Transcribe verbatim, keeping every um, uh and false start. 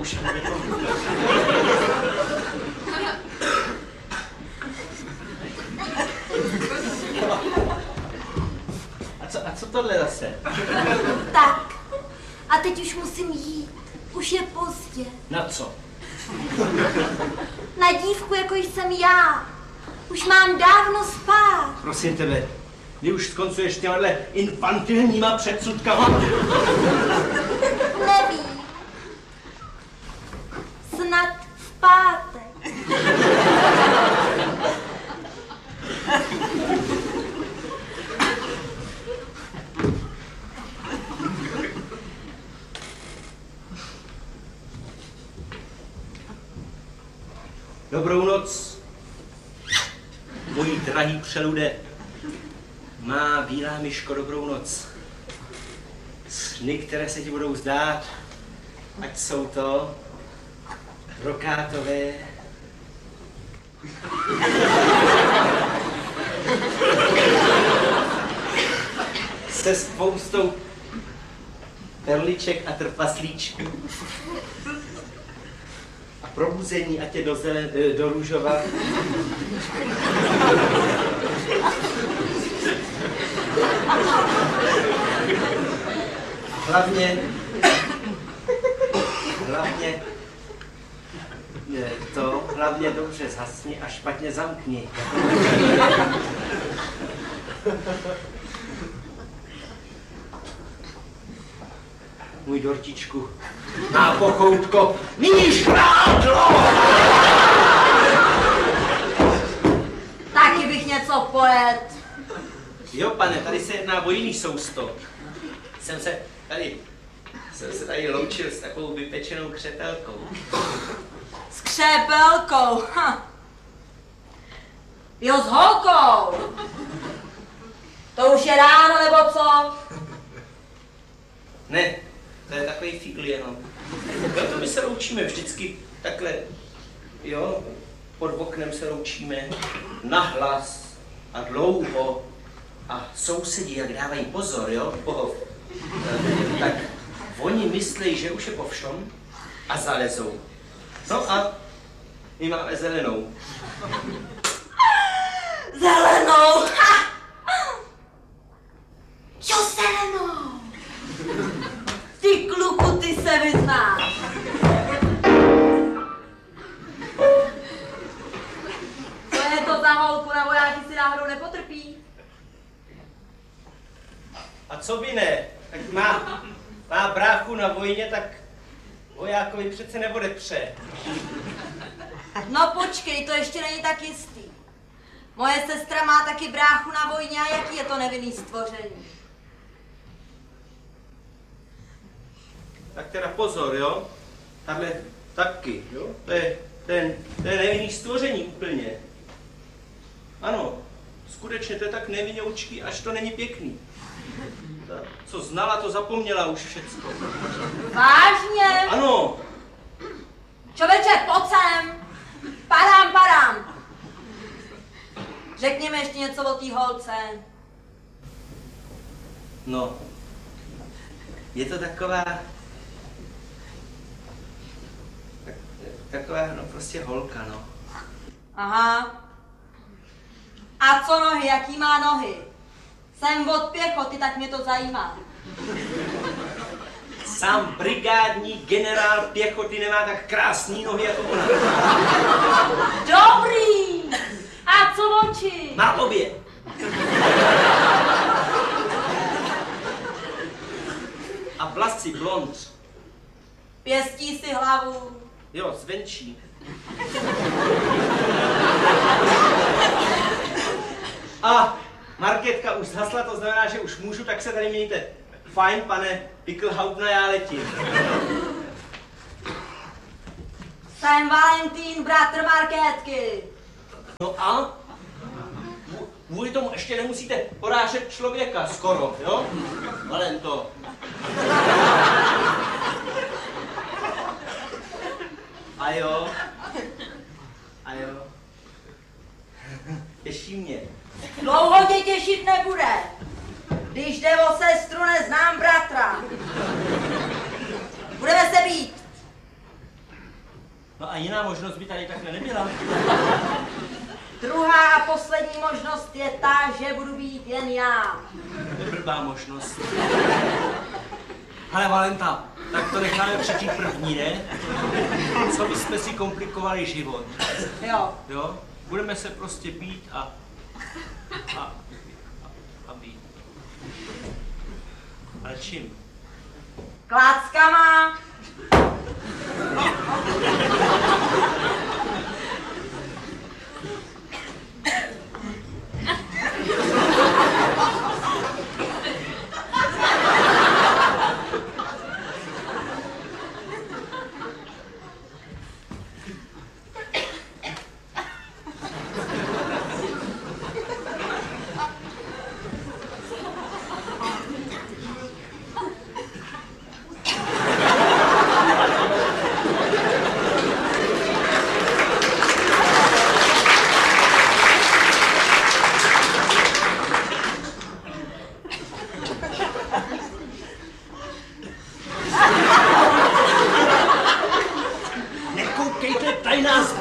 už nevím. A co, a co tohle zase? Tak, a teď už musím jít. Už je pozdě. Na co? Na dívku, jako jsem já. Už mám dávno spát. Prosím tebe, ty už skoncuješ těmahle infantilníma předsudkama? Nevím. Snad v pátek. Dobrou noc, můj drahý přelude. Má bílá myško, dobrou noc. Sny, které se ti budou zdát, ať jsou to brokátové, se spoustou perliček a trpaslíčků. A probuzení, ať je do, zelen, do růžova. Hlavně, hlavně, to, hlavně dobře zhasni a špatně zamkni. Můj dortičku, má pochoutko, míš prádlo! Taky bych něco pojet. Jo, pane, tady se jedná o jiný sousto. Jsem se tady, jsem se tady loučil s takovou vypečenou křepelkou. S křepelkou, ha. Jo, s holkou. To už je ráno, nebo co? Ne, to je takový fígl jenom. Jo, to my se loučíme vždycky takhle, jo, pod oknem se loučíme nahlas a dlouho. A sousedí, jak dávají pozor, jo, pohov, tak oni myslí, že už je po všom a zalezou. No a my máme zelenou. Zelenou! Ha! Jo, zelenou! Ty kluku, ty se vyznáš. Co je to za holku, nebo já si náhodou nepotrpí? A co by ne? Tak má, má bráchu na vojně, tak vojákovi přece neodepře. No počkej, to ještě není tak jistý. Moje sestra má taky bráchu na vojně a jaký je to nevinný stvoření? Tak teda pozor, jo? Tahle taky, jo? To je, ten, to je nevinný stvoření úplně. Ano, skutečně to je tak nevinoučký, až to není pěkný. Ta, co znala, to zapomněla už všecko. Vážně? Ano. Čověče, pojď sem. Padám, padám. Řekni mi ještě něco o té holce. No. Je to taková... Tak, taková, no prostě holka, no. Aha. A co nohy, jaký má nohy? Jsem od pěchoty, tak mě to zajímá. Sám brigádní generál pěchoty nemá tak krásný nohy jako ona. Dobrý! A co oči? Má obě. A vlasy blond. Pěstí si hlavu. Jo, zvenčí. A marketka už zhasla, to znamená, že už můžu, tak se tady mějte. Fajn, pane Pickelhauptna, já letím. Jsem Valentín, bratr marketky. No a? Kvůli tomu ještě nemusíte porážet člověka skoro, jo? Valento. A jo. A jo. Těší mě. Dlouho tě těšit nebude. Když jde o sestru, neznám bratra. Budeme se být. No a jiná možnost by tady takhle nebyla. Druhá a poslední možnost je ta, že budu být jen já. To je blbá možnost. Ale Valenta, tak to necháme přečít první, ne? Co bychom si komplikovali život. Jo. Jo? Budeme se prostě být a... a... a, a být. Ale čím? Kláckama. Nekoukejte, tady nás